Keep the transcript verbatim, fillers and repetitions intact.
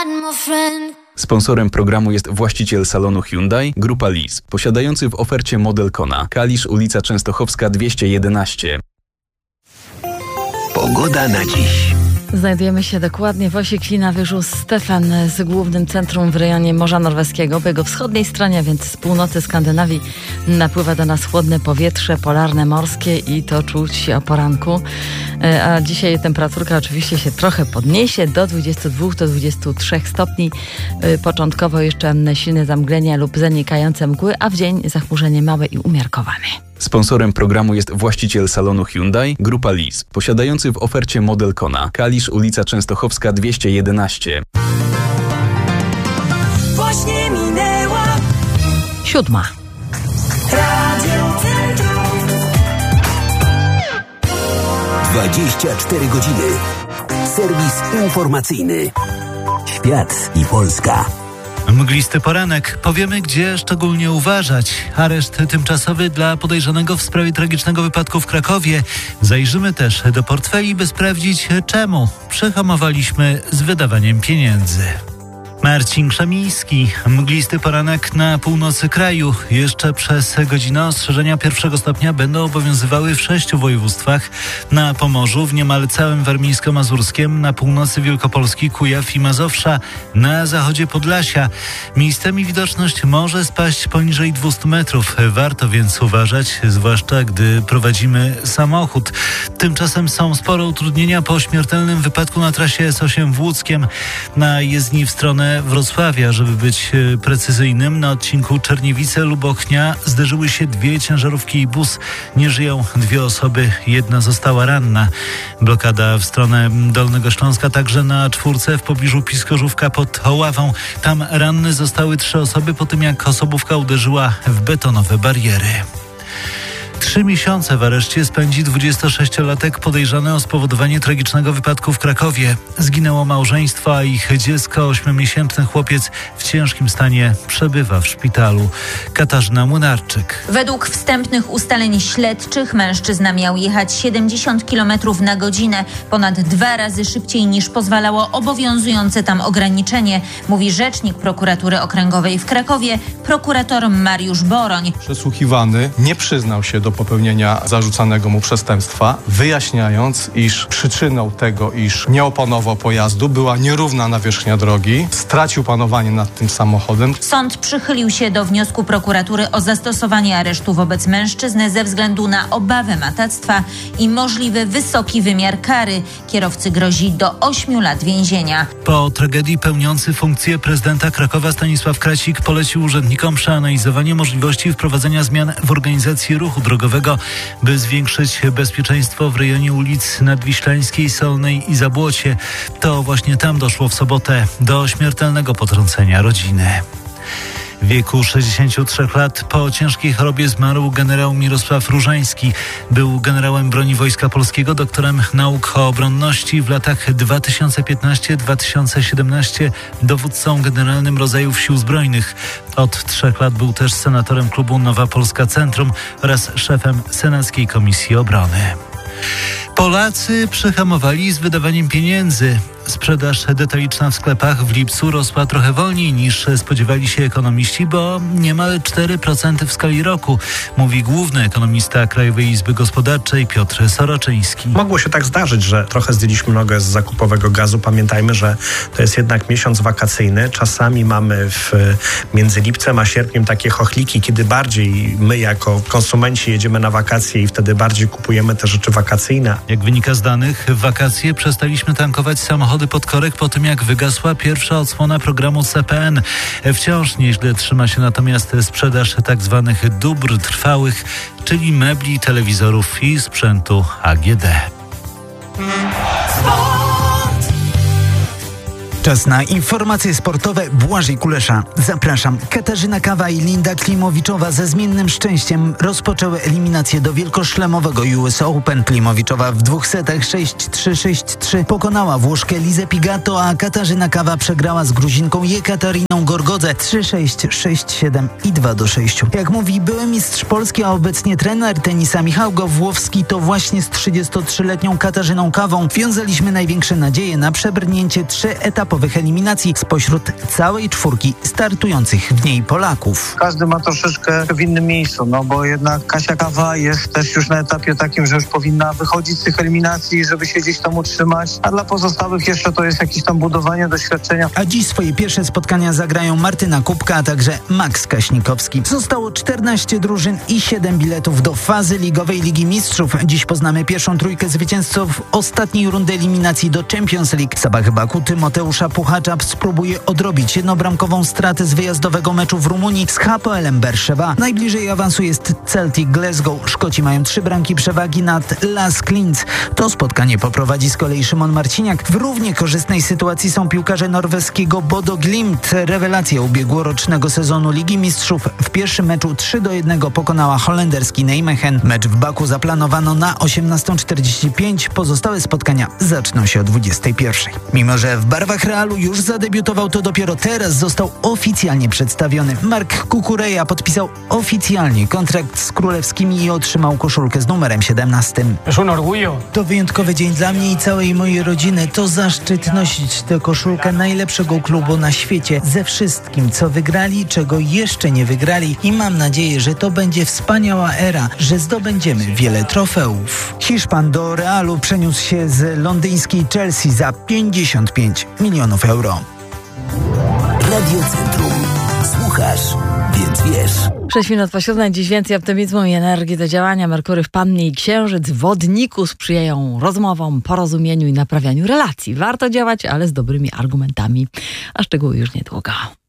Sponsorem programu jest właściciel salonu Hyundai, Grupa Lis, posiadający w ofercie model Kona. Kalisz, ulica Częstochowska dwieście jedenaście. Pogoda na dziś. Znajdujemy się dokładnie w osi Klina-Wyżu Stefan z głównym centrum w rejonie Morza Norweskiego. Po jego wschodniej stronie, więc z północy Skandynawii, napływa do nas chłodne powietrze polarne, morskie i to czuć o poranku. A dzisiaj temperaturka oczywiście się trochę podniesie do dwudziestu dwóch do dwudziestu trzech stopni. Początkowo jeszcze silne zamglenia lub zanikające mgły, a w dzień zachmurzenie małe i umiarkowane. Sponsorem programu jest właściciel salonu Hyundai, Grupa Lis, posiadający w ofercie model Kona. Kalisz, ulica Częstochowska dwieście jedenaście. Właśnie minęła Siódma. Radio Centrum. dwadzieścia cztery godziny. Serwis informacyjny. Świat i Polska. Mglisty poranek. Powiemy, gdzie szczególnie uważać. Areszt tymczasowy dla podejrzanego w sprawie tragicznego wypadku w Krakowie. Zajrzymy też do portfeli, by sprawdzić, czemu przyhamowaliśmy z wydawaniem pieniędzy. Marcin Krzemiński. Mglisty poranek na północy kraju. Jeszcze przez godzinę ostrzeżenia pierwszego stopnia będą obowiązywały w sześciu województwach. Na Pomorzu, w niemal całym warmińsko-mazurskiem, na północy Wielkopolski, Kujaw i Mazowsza, na zachodzie Podlasia. Miejscami widoczność może spaść poniżej dwieście metrów. Warto więc uważać, zwłaszcza gdy prowadzimy samochód. Tymczasem są spore utrudnienia po śmiertelnym wypadku na trasie S osiem w Łódzkiem. Na jezdni w stronę Wrocławia, żeby być precyzyjnym, na odcinku Czerniewice-Lubochnia zderzyły się dwie ciężarówki i bus. Nie żyją dwie osoby, jedna została ranna. Blokada w stronę Dolnego Śląska, także na czwórce w pobliżu Piskorzówka pod Oławą. Tam ranne zostały trzy osoby po tym, jak osobówka uderzyła w betonowe bariery. Trzy miesiące w areszcie spędzi dwudziestosześciolatek podejrzany o spowodowanie tragicznego wypadku w Krakowie. Zginęło małżeństwo, a ich dziecko, ośmiomiesięczny chłopiec, w ciężkim stanie przebywa w szpitalu. Katarzyna Młynarczyk. Według wstępnych ustaleń śledczych mężczyzna miał jechać siedemdziesiąt kilometrów na godzinę, ponad dwa razy szybciej niż pozwalało obowiązujące tam ograniczenie, mówi rzecznik prokuratury okręgowej w Krakowie, prokurator Mariusz Boroń. Przesłuchiwany nie przyznał się do popełnienia zarzucanego mu przestępstwa, wyjaśniając, iż przyczyną tego, iż nie opanował pojazdu, była nierówna nawierzchnia drogi, stracił panowanie nad tym samochodem. Sąd przychylił się do wniosku prokuratury o zastosowanie aresztu wobec mężczyzny ze względu na obawę matactwa i możliwy wysoki wymiar kary. Kierowcy grozi do ośmiu lat więzienia. Po tragedii pełniący funkcję prezydenta Krakowa Stanisław Krasik polecił urzędnikom przeanalizowanie możliwości wprowadzenia zmian w organizacji ruchu drogowego, by zwiększyć bezpieczeństwo w rejonie ulic Nadwiślańskiej, Solnej i Zabłocie. To właśnie tam doszło w sobotę do śmiertelnego potrącenia rodziny. W wieku sześćdziesięciu trzech lat po ciężkiej chorobie zmarł generał Mirosław Różański. Był generałem broni Wojska Polskiego, doktorem nauk o obronności, w latach dwa tysiące piętnastego do dwa tysiące siedemnastego dowódcą generalnym rodzajów Sił Zbrojnych. Od trzech lat był też senatorem klubu Nowa Polska Centrum oraz szefem Senackiej Komisji Obrony. Polacy przyhamowali z wydawaniem pieniędzy. Sprzedaż detaliczna w sklepach w lipcu rosła trochę wolniej niż spodziewali się ekonomiści, bo niemal cztery procent w skali roku, mówi główny ekonomista Krajowej Izby Gospodarczej Piotr Soroczyński. Mogło się tak zdarzyć, że trochę zdjęliśmy nogę z zakupowego gazu. Pamiętajmy, że to jest jednak miesiąc wakacyjny. Czasami mamy w, między lipcem a sierpniem takie chochliki, kiedy bardziej my jako konsumenci jedziemy na wakacje i wtedy bardziej kupujemy te rzeczy wakacyjne. Jak wynika z danych, w wakacje przestaliśmy tankować samochody pod korek po tym, jak wygasła pierwsza odsłona programu C P N. Wciąż nieźle trzyma się natomiast sprzedaż tak zwanych dóbr trwałych, czyli mebli, telewizorów i sprzętu A G D. Czas na informacje sportowe. Błażej Kulesza. Zapraszam. Katarzyna Kawa i Linda Klimowiczowa ze zmiennym szczęściem rozpoczęły eliminację do wielkoszlemowego U S Open. Klimowiczowa w dwóch setach sześć trzy sześć trzy pokonała Włoszkę Lizę Pigato, a Katarzyna Kawa przegrała z Gruzinką Jekatariną Gorgodze trzy sześć, sześć siedem i dwa do sześciu. Jak mówi były mistrz Polski, a obecnie trener tenisa Michał Gawłowski, to właśnie z trzydziestotrzyletnią Katarzyną Kawą wiązaliśmy największe nadzieje na przebrnięcie trzyetapowej grupowych eliminacji spośród całej czwórki startujących w niej Polaków. Każdy ma troszeczkę w innym miejscu, no bo jednak Kasia Kawa jest też już na etapie takim, że już powinna wychodzić z tych eliminacji, żeby się gdzieś tam utrzymać, a dla pozostałych jeszcze to jest jakieś tam budowanie doświadczenia. A dziś swoje pierwsze spotkania zagrają Martyna Kubka, a także Max Kaśnikowski. Zostało czternaście drużyn i siedem biletów do fazy ligowej Ligi Mistrzów. Dziś poznamy pierwszą trójkę zwycięzców ostatniej rundy eliminacji do Champions League. Sabah Baku Tymoteusza Puchacza spróbuje odrobić jednobramkową stratę z wyjazdowego meczu w Rumunii z Hapoelem Berszewa. Najbliżej awansu jest Celtic Glasgow. Szkoci mają trzy bramki przewagi nad Las Klins. To spotkanie poprowadzi z kolei Szymon Marciniak. W równie korzystnej sytuacji są piłkarze norweskiego Bodo Glimt. Rewelacja ubiegłorocznego sezonu Ligi Mistrzów w pierwszym meczu trzy do jednego pokonała holenderski Nijmegen. Mecz w Baku zaplanowano na osiemnastą czterdzieści pięć. Pozostałe spotkania zaczną się o dwudziestej pierwszej. Mimo że w barwach Realu już zadebiutował, to dopiero teraz został oficjalnie przedstawiony. Mark Kukureja podpisał oficjalnie kontrakt z królewskimi i otrzymał koszulkę z numerem siedemnastym. To wyjątkowy dzień dla mnie i całej mojej rodziny. To zaszczyt nosić tę koszulkę najlepszego klubu na świecie, ze wszystkim, co wygrali, czego jeszcze nie wygrali, i mam nadzieję, że to będzie wspaniała era, że zdobędziemy wiele trofeów. Hiszpan do Realu przeniósł się z londyńskiej Chelsea za pięćdziesiąt pięć milionów euro. Radio Centrum. Słuchasz, więc wiesz. sześć minut po siódmej, dziś więcej optymizmu i energii do działania. Merkury w Pannie i Księżyc w Wodniku sprzyjają rozmowom, porozumieniu i naprawianiu relacji. Warto działać, ale z dobrymi argumentami. A szczegóły już niedługo.